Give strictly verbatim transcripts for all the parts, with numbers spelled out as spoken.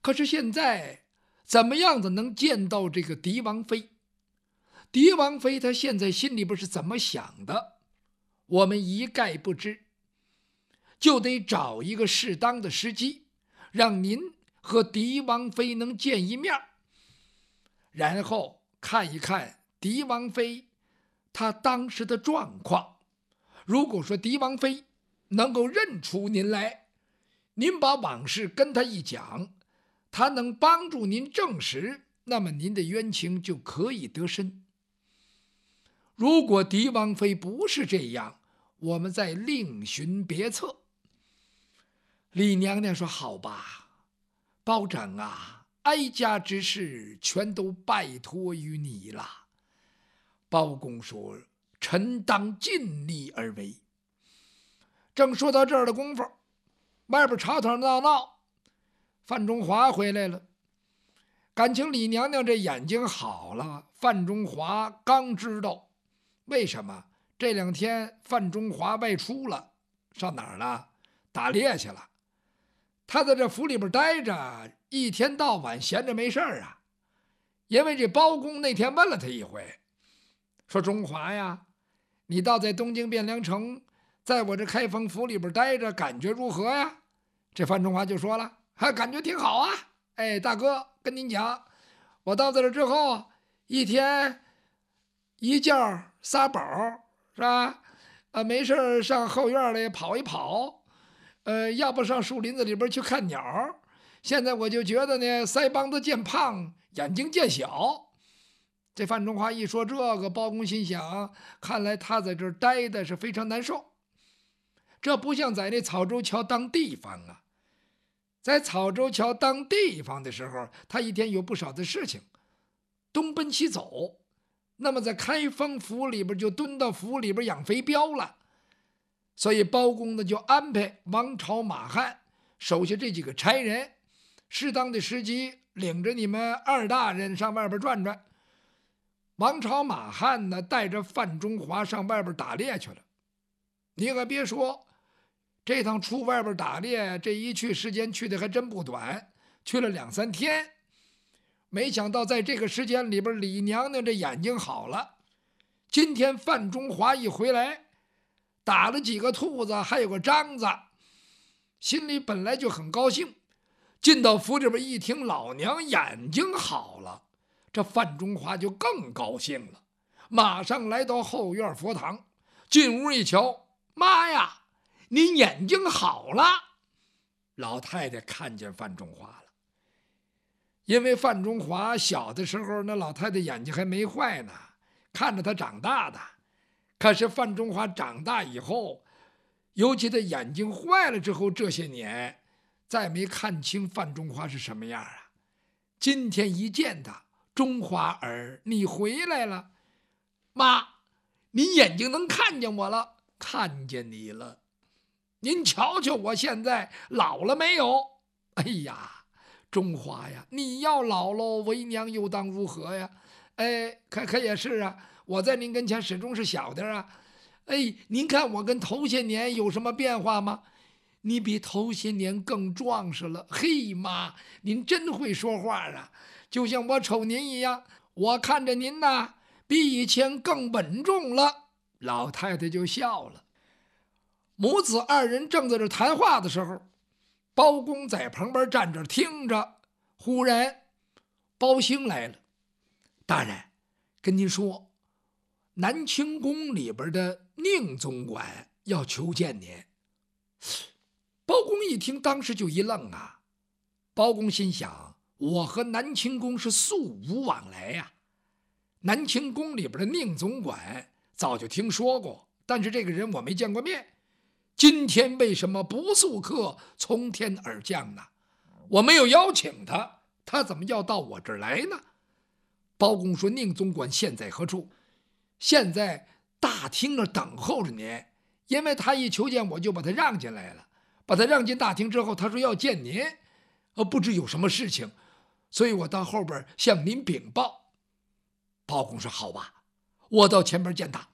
可是现在怎么样子能见到这个狄王妃？狄王妃她现在心里边是怎么想的，我们一概不知，就得找一个适当的时机，让您和狄王妃能见一面，然后看一看狄王妃她当时的状况。如果说狄王妃能够认出您来，您把往事跟她一讲，她能帮助您证实，那么您的冤情就可以得伸。如果狄王妃不是这样，我们再另寻别策。李娘娘说：好吧，包拯啊，哀家之事全都拜托于你了。包公说：臣当尽力而为。正说到这儿的功夫，外边吵吵闹闹，范中华回来了。感情李娘娘这眼睛好了，范中华刚知道。为什么？这两天范中华外出了，上哪儿了？打猎去了。他在这府里边待着，一天到晚闲着没事儿啊。因为这包公那天问了他一回，说：中华呀，你倒在东京汴梁城，在我这开封府里边待着，感觉如何呀？这范中华就说了：还感觉挺好啊。哎，大哥，跟您讲，我到这之后，一天一觉仨饱，是吧？啊，没事上后院里跑一跑，呃，要不上树林子里边去看鸟。现在我就觉得呢，腮帮子见胖，眼睛见小。这范中华一说这个，包公心想，看来他在这儿待的是非常难受。这不像在那草州桥当地方啊，在草州桥当地方的时候，他一天有不少的事情，东奔西走。那么在开封府里边就蹲到府里边养肥膘了，所以包公呢就安排王朝、马汉手下这几个差人，适当的时机领着你们二大人上外边转转。王朝、马汉呢带着范中华上外边打猎去了。你可别说，这趟出外边打猎，这一去时间去的还真不短，去了两三天。没想到在这个时间里边，李娘娘这眼睛好了。今天范中华一回来，打了几个兔子，还有个獐子，心里本来就很高兴。进到府里边一听老娘眼睛好了，这范中华就更高兴了，马上来到后院佛堂，进屋一瞧，妈呀，你眼睛好了！老太太看见范中华了。因为范中华小的时候，那老太太眼睛还没坏呢，看着他长大的。可是范中华长大以后，尤其他眼睛坏了之后，这些年再没看清范中华是什么样啊。今天一见他，中华儿，你回来了。妈，你眼睛能看见我了？看见你了。您瞧瞧我现在老了没有？哎呀，中华呀，你要老喽，为娘又当如何呀？哎，可可也是啊，我在您跟前始终是小的啊。哎，您看我跟头些年有什么变化吗？你比头些年更壮实了。嘿妈，您真会说话啊！就像我瞅您一样，我看着您呐，比以前更稳重了。老太太就笑了。母子二人正在这谈话的时候，包公在旁边站着听着，忽然包兴来了。大人，跟您说，南清宫里边的宁总管要求见您。包公一听，当时就一愣啊。包公心想，我和南清宫是素无往来呀、啊。南清宫里边的宁总管早就听说过，但是这个人我没见过面。今天为什么不速客从天而降呢？我没有邀请他，他怎么要到我这儿来呢？包公说：宁总管现在何处？现在大厅那等候着您，因为他一求见我就把他让进来了。把他让进大厅之后，他说要见您，呃，不知有什么事情，所以我到后边向您禀报。包公说：好吧，我到前边见他。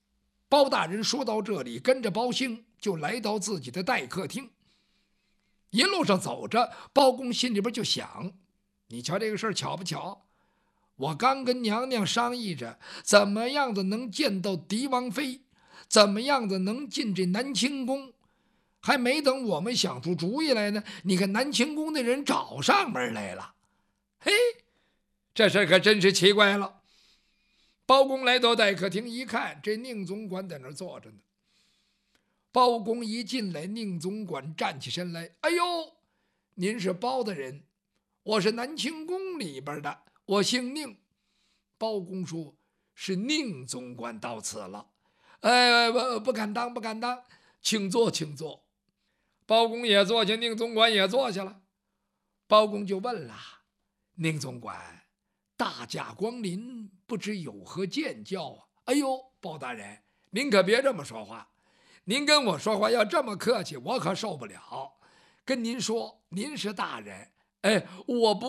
包大人说到这里，跟着包兴就来到自己的待客厅。 一路上走着，包公心里边就想：你瞧这个事儿巧不巧？我刚跟娘娘商议着，怎么样子能见到狄王妃，怎么样子能进这南清宫，还没等我们想出主意来呢，你看南清宫的人找上门来了。嘿，这事可真是奇怪了。包公来到待客厅一看，这宁总管在那儿坐着呢。包公一进来，宁总管站起身来：“哎呦，您是包大人，我是南清宫里边的，我姓宁。”包公说：“是宁总管到此了。”哎，不不敢当，不敢当，请坐，请坐。包公也坐下，宁总管也坐下了。包公就问了：“宁总管，大驾光临，不知有何见教啊？”哎呦，包大人，您可别这么说话，您跟我说话要这么客气，我可受不了。跟您说，您是大人，哎，我不